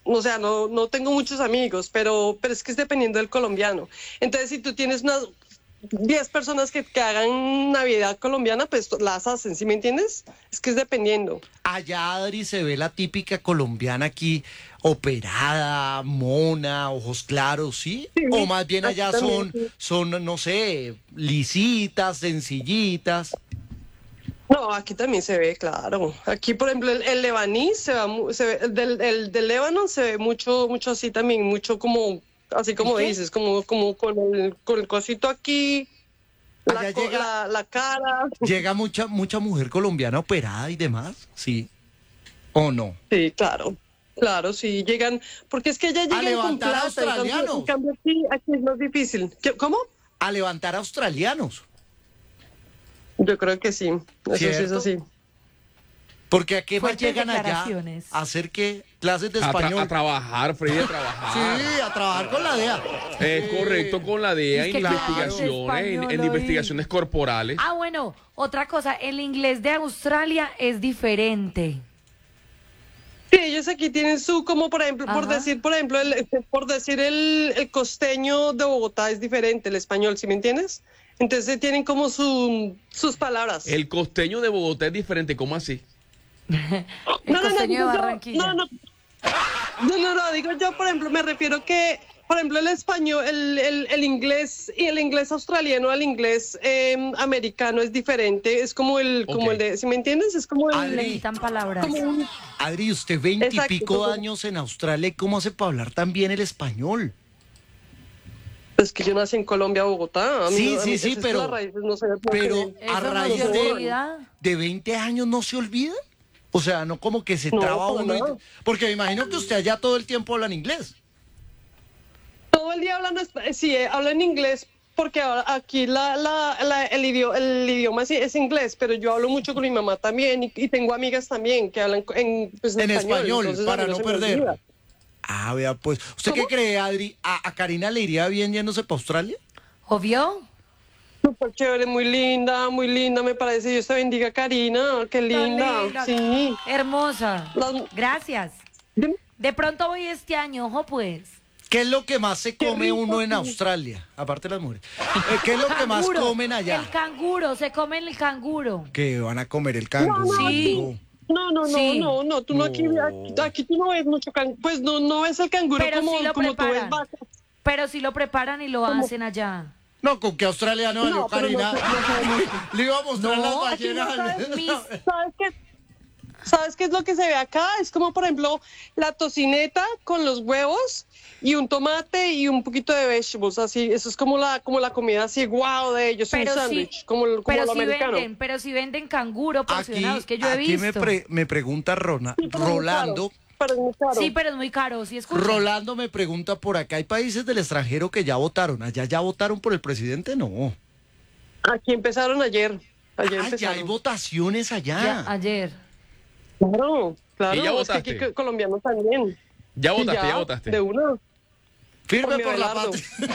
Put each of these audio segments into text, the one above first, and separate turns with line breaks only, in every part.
o sea, no tengo muchos amigos, pero es que es dependiendo del colombiano. Entonces, si tú tienes unas 10 personas que hagan Navidad colombiana, pues las hacen, ¿sí me entiendes? Es que es dependiendo.
Allá, Adri, se ve la típica colombiana aquí, operada, mona, ojos claros, ¿sí?
Sí,
O más bien
aquí
allá
también, sí.
no sé, lisitas, sencillitas.
No, aquí también se ve, claro. Aquí, por ejemplo, el lebanís el del Líbano se ve mucho así también, mucho como, así
¿El
como
qué?
dices, como con el cosito aquí,
Allá llega,
la cara.
llega mucha mujer colombiana operada y demás, ¿sí? ¿O no?
Sí, claro. Claro, sí, llegan, porque es que ellas
A
llegan con
levantar
plata, en
australianos,
cambio aquí es más difícil. ¿Cómo?
a levantar australianos,
Yo creo que sí, eso sí es
¿cierto?
así.
Porque a qué más
Fuertes
llegan allá
declaraciones.
a hacer qué clases de
A
español.
trabajar, Freddy, a trabajar.
Sí, a trabajar con la DEA.
Es correcto, con la DEA
Es
en
que
investigaciones,
español,
en
oí.
investigaciones corporales.
Ah, bueno, otra cosa, el inglés de Australia es diferente.
Sí, ellos aquí tienen su, como por ejemplo,
Ajá.
por decir el costeño de Bogotá es diferente, el español, ¿sí me entiendes? Entonces tienen como sus palabras.
El costeño de Bogotá es diferente, ¿cómo así?
El costeño de Barranquilla.
Digo yo, por ejemplo, me refiero que, por ejemplo, el español, el inglés y el inglés australiano al inglés americano es diferente, es como
Ok.
el de, ¿sí me entiendes? Es como
Adri,
Le quitan palabras.
Adri, usted 20 y
Exacto,
pico
pues,
años en Australia, ¿y cómo hace para hablar tan bien el español?
es que yo nací en Colombia, Bogotá.
Sí,
a mí
sí,
esas son
pero-
las raíces, no sé por
Pero
qué.
a
Eso no
raíz
se
de,
olvida.
de 20 años no se olvida. O sea, no como que se
No,
traba
para
uno.
nada.
Porque me imagino que usted allá todo el tiempo habla en inglés.
Todo el día hablando, sí, hablan inglés, porque ahora aquí el idioma sí es inglés, pero yo hablo mucho con mi mamá también y tengo amigas también que hablan pues,
En español,
entonces a
para
mí
no
se me
perder.
olvida.
Ah, vea, pues. ¿Usted
¿Cómo?
qué cree, Adri? ¿A Karina le iría bien yéndose para Australia?
¿Obvio?
Súper chévere, muy linda, me parece. Dios te bendiga, Karina, qué
Tan
linda.
linda.
Sí.
Hermosa.
Las-
Gracias.
Dime.
De pronto voy este año, ojo pues.
¿Qué es lo que más se
Qué
come
rico,
uno en
sí.
Australia? Aparte de las mujeres. ¿Qué es lo que más
Canguro.
comen allá?
El canguro, se come el canguro.
Que van a comer el canguro.
Sí. Sí.
Tú no, aquí tú no ves mucho pues no ves el canguro
Pero
como,
sí lo
como tú ves
preparan.
vacas.
Pero sí lo preparan y lo hacen allá.
No, con que australiano
No, pero
Karina.
no sabemos.
Le iba a mostrar
No,
las
Aquí no
ballenas.
¿Sabes qué es lo que se ve acá? Es como, por ejemplo, la tocineta con los huevos y un tomate y un poquito de vegetables, así. Eso es como la comida así, guau, de ellos, un
Pero sí,
sándwich, como
pero
lo
sí
americano.
venden canguro
Aquí,
porcionados, que yo he
aquí
visto.
me pregunta
Sí, pero es muy
Rolando.
caro, pero es muy caro.
Sí, pero es muy caro, sí escucha.
Rolando me pregunta por acá, ¿hay países del extranjero que ya votaron? ¿Allá ya votaron por el presidente? No.
Aquí empezaron ayer. Ayer
Ah, ya
empezaron.
hay votaciones allá.
Ya, ayer.
Claro, claro.
¿Y ya
es que
votaste?
aquí colombianos también.
Ya
Sí,
votaste, ya votaste.
De una.
Firme
Por
por
mi
la
Abelardo.
patria.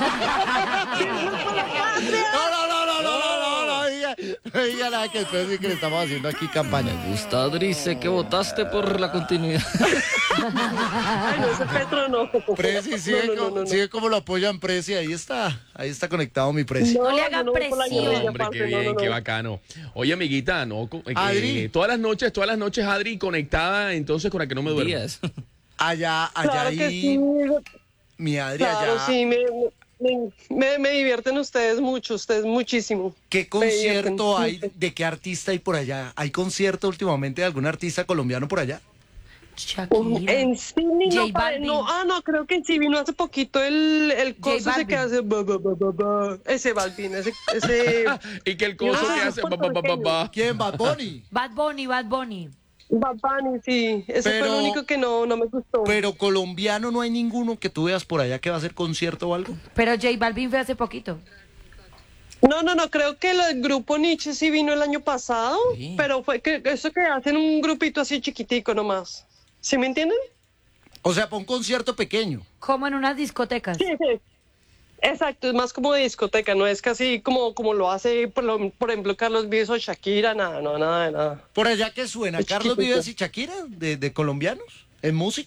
No, diga nada que después sí que le estamos haciendo aquí campaña.
Gusta, Adri, sé que votaste por la continuidad.
Ay, no, ese Petro no.
Presi, sigue como lo apoyan Presi, ahí está conectado mi Presi.
No le
yo
hagan
voy por la
presión.
guerrilla,
Hombre,
parce,
qué bien,
no.
qué bacano. Oye, amiguita, no,
Adri.
todas las noches, Adri conectada, entonces con la que no me duermo.
Días.
Allá
Claro que
ahí,
sí,
mi Adri,
claro,
allá.
sí, me divierten ustedes mucho, ustedes muchísimo.
¿Qué
Me divierten
concierto hay?
mucho.
¿De qué artista hay por allá? ¿Hay concierto últimamente de algún artista colombiano por allá?
Shakira.
En cine
J
no,
Balvin.
no, creo que sí vino hace poquito el
J
coso ese que
Balvin.
hace ese Balvin, ese
Y que el coso
Ah,
que hace...
¿Quién? ¿Bad Bunny?
Bad Bunny, Bad Bunny.
Bad Bunny, sí, ese fue
Pero-
el único que no me gustó.
Pero colombiano no hay ninguno que tú veas por allá que va a hacer concierto o algo.
Pero J Balvin fue hace poquito.
No, creo que el grupo Nietzsche sí vino el año pasado,
Sí.
pero fue que eso que hacen un grupito así chiquitico nomás. ¿Sí me entienden?
O sea, para un concierto pequeño.
Como en unas discotecas.
Sí. Exacto, es más como de discoteca, no es casi como lo hace, por ejemplo, Carlos Vives o Shakira, nada, no, nada de nada.
Por allá que suena,
Es
Carlos
chiquitico.
Vives y Shakira, de colombianos, en música.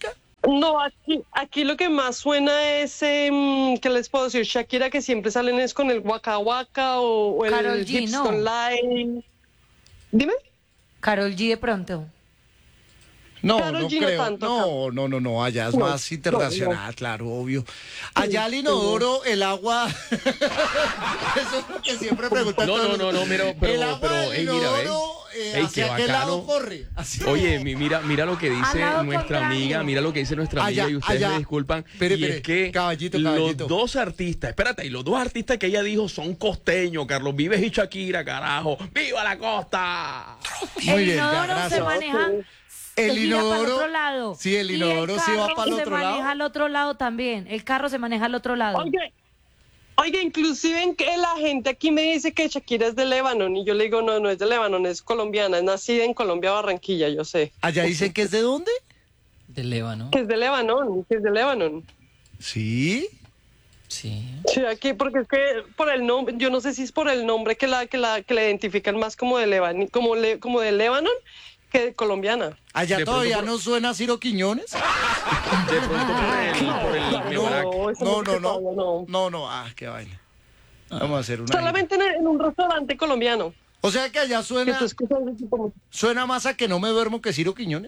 No, aquí lo que más suena es, ¿qué les puedo decir? Shakira, que siempre salen es con el Waka Waka o el
Karol G,
Hips
¿no?
Don't Lie. Dime.
Karol G de pronto.
No,
Karol
no
G no
creo.
tanto,
No, allá es
No,
más internacional, claro, obvio. Allá el inodoro, el agua. Eso es lo que siempre preguntan todos.
No,
El agua
pero,
del
ey, mira,
inodoro,
Ey,
¿hacia
qué
qué lado
bacano.
corre? Así.
Oye, mira lo que
Al
dice
lado
nuestra
contrario.
amiga, mira lo que dice nuestra amiga
Allá,
y ustedes
allá.
me disculpan.
Espere,
y es que
caballito.
los dos artistas, espérate, y los dos artistas que ella dijo son costeños, Carlos Vives y Shakira, carajo. ¡Viva la costa!
Muy
El
bien, ya,
inodoro se
gracias.
maneja.
El
se gira para el
inodoro.
otro lado.
Sí, el inodoro sí va para el otro
se
lado.
maneja al otro lado también. El carro se maneja al otro lado.
Oye, inclusive en que la gente aquí me dice que Shakira es de Lebanon y yo le digo, no es de Lebanon, es colombiana, es nacida en Colombia, Barranquilla, yo sé.
Allá dicen que es de dónde.
De Lébano.
Que es de Lebanon, que es de Lebanon.
Sí.
Sí.
Sí, aquí, porque es que por el nombre, yo no sé si es por el nombre que la identifican más como de Lebanon, como de Lebanon que de colombiana.
Allá
De
todavía
pronto
no suena Ciro Quiñones.
De pronto por el Mebarak.
esa música todavía no.
No, qué vaina. Vamos a hacer una.
Solamente en un restaurante colombiano.
O sea que allá
Que
suena,
tú escuchas ese tipo de música.
suena más a que no me duermo que Ciro Quiñones.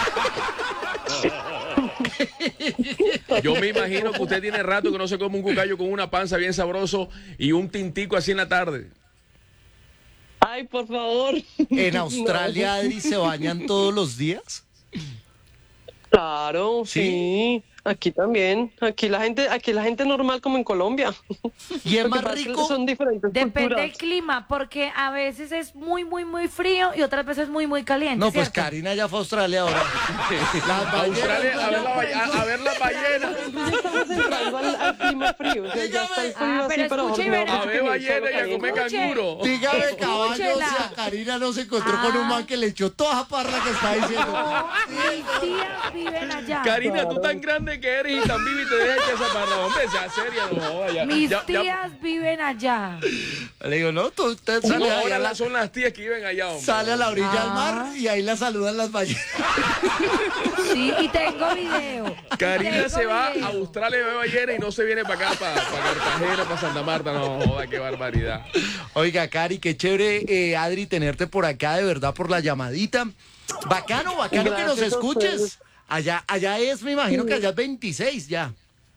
Yo me imagino que usted tiene rato que no se come un cucayo con una panza bien sabroso y un tintico así en la tarde.
Ay, por favor.
En Australia, Adri, ¿se bañan todos los días?
Claro,
¿Sí?
sí. Aquí también. Aquí la gente normal como en Colombia.
¿Y es
Lo que
más
pasa es que
rico?
son diferentes
Depende
culturas.
del clima, porque a veces es muy, muy, muy frío y otras veces muy, muy caliente.
No, pues
¿cierto?
Karina ya fue a Australia ahora. Las
Australia,
ballenas,
a ver la ballena.
Estamos entrando al clima frío. O sea, ya está el frío
Pero
así, pero
escuche y
no,
verá.
A ver ballena y a comer
Escuche.
canguro.
Dígame, caballo,
Escúchela.
si a Karina no se encontró con un man que le echó toda esa parra que está diciendo.
No, mis tías viven allá.
Karina, tú tan grande que eres y tan viva y te dejas echar esa parra. Hombre, sea seria, no joda, ya.
Mis
ya-
tías viven allá.
Le digo, no, usted
No,
sale,
ahora
allá
son las tías que viven allá, hombre.
sale a la orilla del
Ah.
mar y ahí la saludan las ballenas.
Sí, y tengo video.
Karina
Tengo
se va
video.
a Australia de ballena y no se viene para acá, para Cartagena, para Santa Marta. No joda, qué barbaridad.
Oiga, Cari, qué chévere, Adri, tenerte por acá, de verdad, por la llamadita. Bacano que nos
Gracias a
escuches.
ustedes.
Allá es, me imagino que allá es 26 ya.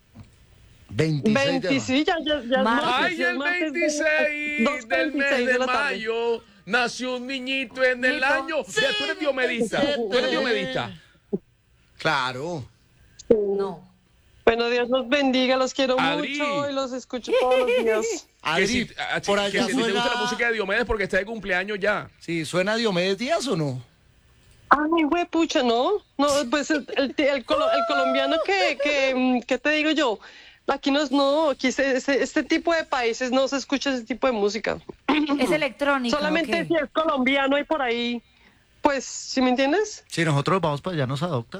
26 de
26, ya es martes,
Ay,
ya es
el
martes,
26 del
2:46
mes de
la tarde.
mayo nació un niñito en el
Niñito.
año. Ya, tú eres diomedista. Tú eres diomedista.
Claro.
No.
Bueno, Dios los bendiga, los quiero
Adri.
mucho y los escucho todos los días.
Que
Adri,
si,
por
que
allá
si te gusta la
suena...
música de Diomedes porque está de cumpleaños ya.
Sí, ¿suena Diomedes Díaz o no?
Ay, güey, pucha, ¿no? No, pues el colombiano que te digo yo, aquí aquí este tipo de países no se escucha ese tipo de música.
Es electrónica.
Solamente
ok.
si es colombiano y por ahí, pues, ¿sí me entiendes?
Si nosotros vamos para allá, ¿nos adopta?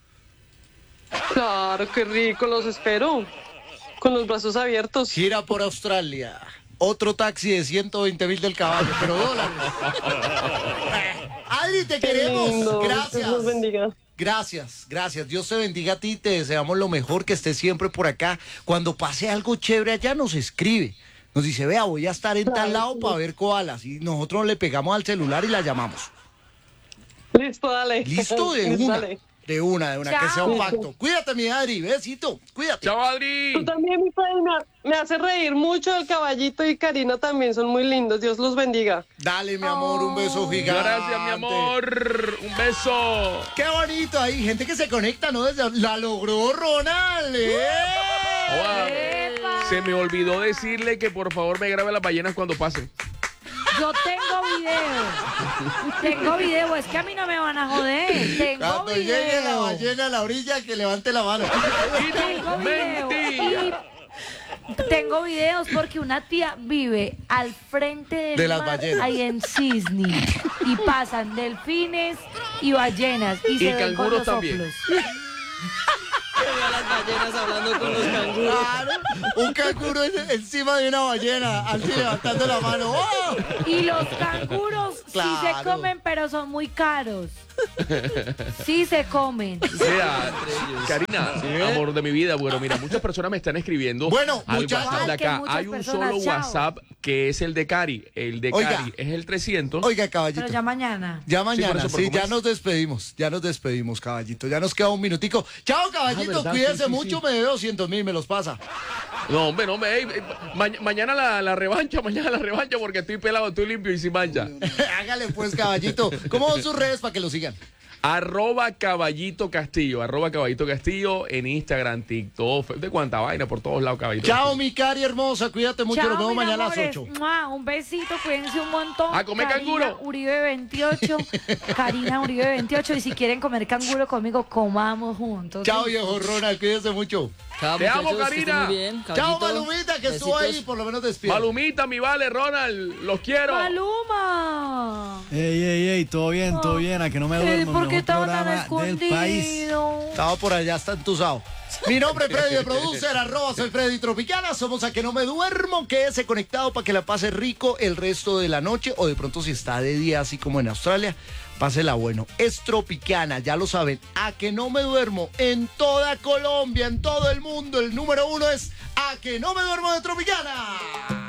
Claro, qué rico, los espero. Con los brazos abiertos.
Gira por Australia. Otro taxi de 120.000 del caballo, pero dólares. Adri, te
Qué
queremos.
lindo,
Gracias.
Dios los bendiga.
Gracias. Dios te bendiga a ti. Te deseamos lo mejor, que estés siempre por acá. Cuando pase algo chévere allá, nos escribe. Nos dice, vea, voy a estar en tal lado para ver koalas. Y nosotros le pegamos al celular y la llamamos.
Listo, dale.
Listo, de
Listo,
una.
dale.
De una, que sea un
Chao.
pacto. Cuídate, mi Adri. Besito. Cuídate.
Chao,
Tú
Adri.
también, mi padre, me hace reír mucho. El caballito y Karina también son muy lindos. Dios los bendiga.
Dale, mi amor, un beso gigante.
Gracias, mi amor. Un beso.
Qué bonito ahí, gente que se conecta, ¿no? La logró Ronald.
Joda,
¡Epa!
se me olvidó decirle que por favor me grabe las ballenas cuando pasen.
Yo tengo video, es que a mí no me van a joder. Tengo
Cuando llegue la
video.
ballena a la orilla, que levante la mano.
Y
Tengo
tú,
video.
mentira.
Y tengo videos porque una tía vive al frente del
De las
mar,
ballenas.
ahí en Sisney, y pasan delfines y ballenas y se ven con
canguros
los
también.
soplos.
ballenas hablando con los canguros.
Claro, un canguro encima de una ballena, así levantando la mano. ¡Oh!
Y los canguros sí se
Claro.
comen, pero son muy caros. Sí se comen.
Vea, Karina, amor de mi vida, bueno, mira, muchas personas me están escribiendo
Bueno,
al
muchachos.
WhatsApp de
Ay, que
acá.
muchas
Hay un
personas,
solo
chao.
WhatsApp que es el de Cari. El de
Oiga.
Cari es el 300.
Oiga, caballito.
Pero ya mañana.
Ya mañana,
por eso, pero
sí,
¿cómo
ya
es?
nos despedimos, caballito. Ya nos queda un minutico. Chao, caballito,
¿verdad?
cuídese
Sí, sí,
mucho,
sí.
me debe 200.000, me los pasa.
No, hombre, mañana la revancha, porque estoy pelado, estoy limpio y sin mancha.
Hágale pues, caballito. ¿Cómo son sus redes para que lo sigan?
@Caballito Castillo en Instagram, TikTok, de cuánta vaina por todos lados, Caballito
Chao,
Castillo.
mi Cari hermosa, cuídate mucho,
Chao,
nos vemos
mis
mañana a las
amores.
8.
¡Mua! Un besito, cuídense un montón.
A comer
Karina
canguro.
Uribe 28, Karina Uribe 28. Y si quieren comer canguro conmigo, comamos juntos.
Chao,
¿sí?
viejo Ronald, cuídese mucho.
Chao,
Te amo,
muchachos, que estén
Karina.
muy bien.
Chao,
Caballito,
Malumita, que estuvo
besitos.
ahí, por lo menos despide.
Malumita, mi vale, Ronald, los quiero.
¡Maluma!
Ey, todo bien, a que no me duermo.
¿Por qué
el
estaba
mejor
tan
programa del país.
escondido?
Estaba por allá, está entusado. Mi nombre es Freddy de Producer, @soy Freddy Tropicana. Somos A Que No Me Duermo. Quédese conectado para que la pase rico el resto de la noche. O de pronto, si está de día, así como en Australia, pásela bueno. Es Tropicana, ya lo saben. A Que No Me Duermo en toda Colombia, en todo el mundo. El número 1 es A Que No Me Duermo de Tropicana.